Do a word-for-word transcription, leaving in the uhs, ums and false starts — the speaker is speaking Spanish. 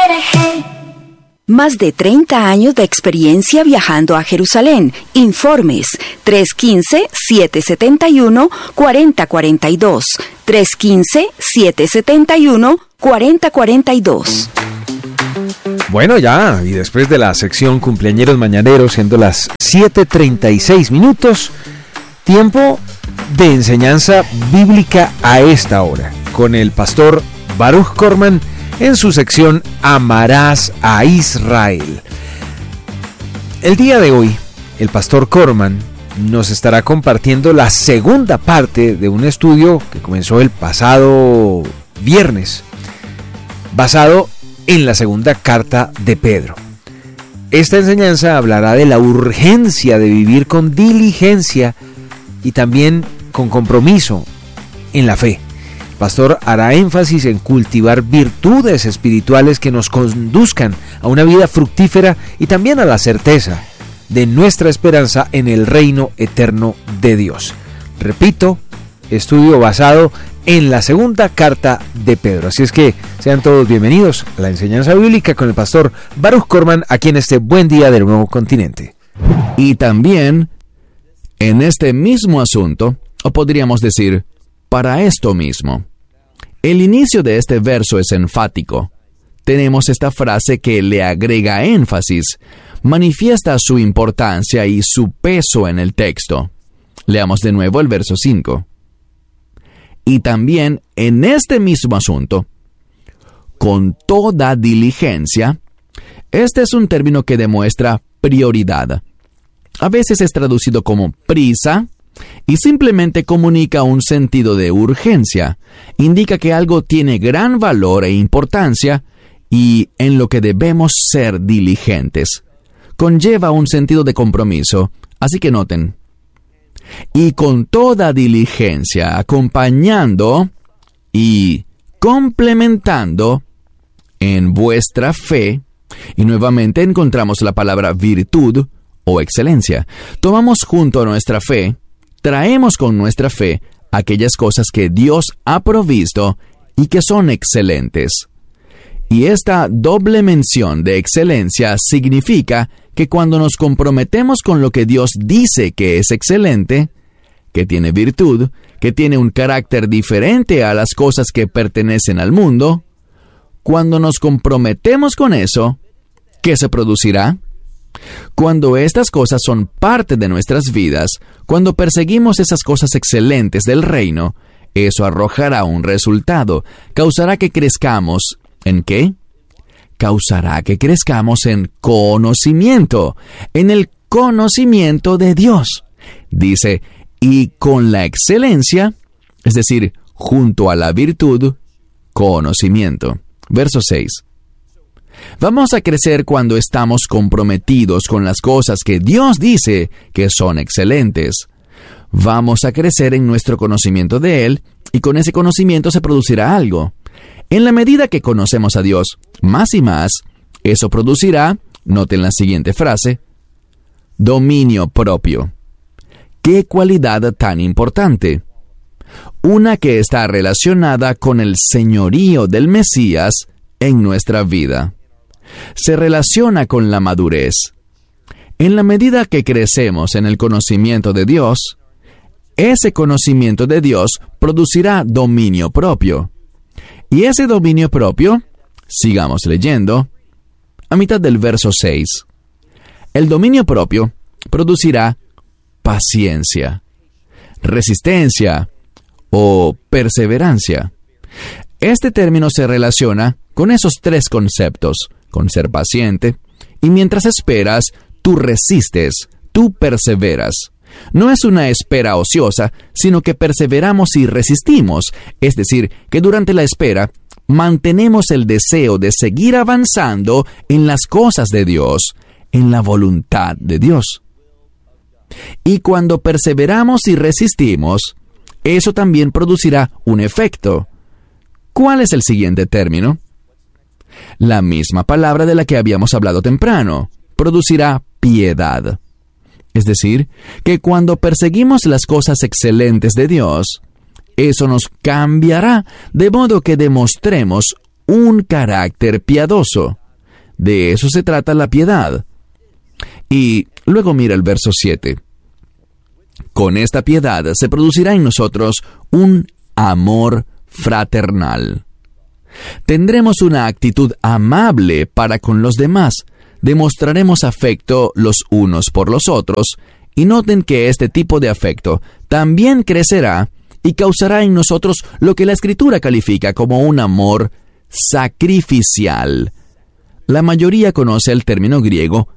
Más de treinta años de experiencia viajando a Jerusalén. Informes tres uno cinco, siete siete uno, cuatro cero cuatro dos. tres uno cinco, siete siete uno, cuatro cero cuatro dos. Bueno, ya, y después de la sección Cumpleañeros Mañaneros, siendo las siete treinta y seis minutos, tiempo de enseñanza bíblica a esta hora, con el pastor Baruch Korman en su sección Amarás a Israel. El día de hoy, el pastor Korman nos estará compartiendo la segunda parte de un estudio que comenzó el pasado viernes, basado en la segunda carta de Pedro. Esta enseñanza hablará de la urgencia de vivir con diligencia y también con compromiso en la fe. El pastor hará énfasis en cultivar virtudes espirituales que nos conduzcan a una vida fructífera y también a la certeza de nuestra esperanza en el reino eterno de Dios. Repito, estudio basado en la segunda carta de Pedro. Así es que sean todos bienvenidos a la enseñanza bíblica con el pastor Baruch Korman aquí en este buen día del Nuevo Continente. Y también en este mismo asunto, o podríamos decir, para esto mismo. El inicio de este verso es enfático. Tenemos esta frase que le agrega énfasis, manifiesta su importancia y su peso en el texto. Leamos de nuevo el verso cinco. Y también en este mismo asunto, con toda diligencia, este es un término que demuestra prioridad. A veces es traducido como prisa y simplemente comunica un sentido de urgencia. Indica que algo tiene gran valor e importancia y en lo que debemos ser diligentes. Conlleva un sentido de compromiso, así que noten. Y con toda diligencia, acompañando y complementando en vuestra fe, y nuevamente encontramos la palabra virtud o excelencia. Tomamos junto a nuestra fe, traemos con nuestra fe aquellas cosas que Dios ha provisto y que son excelentes. Y esta doble mención de excelencia significa que cuando nos comprometemos con lo que Dios dice que es excelente, que tiene virtud, que tiene un carácter diferente a las cosas que pertenecen al mundo, cuando nos comprometemos con eso, ¿qué se producirá? Cuando estas cosas son parte de nuestras vidas, cuando perseguimos esas cosas excelentes del reino, eso arrojará un resultado, causará que crezcamos. ¿En qué? Causará que crezcamos en conocimiento, en el conocimiento de Dios. Dice, y con la excelencia, es decir, junto a la virtud, conocimiento. Verso seis. Vamos a crecer cuando estamos comprometidos con las cosas que Dios dice que son excelentes. Vamos a crecer en nuestro conocimiento de Él, y con ese conocimiento se producirá algo. En la medida que conocemos a Dios más y más, eso producirá, noten la siguiente frase, dominio propio. ¿Qué cualidad tan importante? Una que está relacionada con el señorío del Mesías en nuestra vida. Se relaciona con la madurez. En la medida que crecemos en el conocimiento de Dios, ese conocimiento de Dios producirá dominio propio. Y ese dominio propio, sigamos leyendo, a mitad del verso seis. El dominio propio producirá paciencia, resistencia o perseverancia. Este término se relaciona con esos tres conceptos, con ser paciente, y mientras esperas, tú resistes, tú perseveras. No es una espera ociosa, sino que perseveramos y resistimos, es decir, que durante la espera mantenemos el deseo de seguir avanzando en las cosas de Dios, en la voluntad de Dios. Y cuando perseveramos y resistimos, eso también producirá un efecto. ¿Cuál es el siguiente término? La misma palabra de la que habíamos hablado temprano, producirá piedad. Es decir, que cuando perseguimos las cosas excelentes de Dios, eso nos cambiará, de modo que demostremos un carácter piadoso. De eso se trata la piedad. Y luego mira el verso siete. Con esta piedad se producirá en nosotros un amor fraternal. Tendremos una actitud amable para con los demás. Demostraremos afecto los unos por los otros. Y noten que este tipo de afecto también crecerá y causará en nosotros lo que la Escritura califica como un amor sacrificial. La mayoría conoce el término griego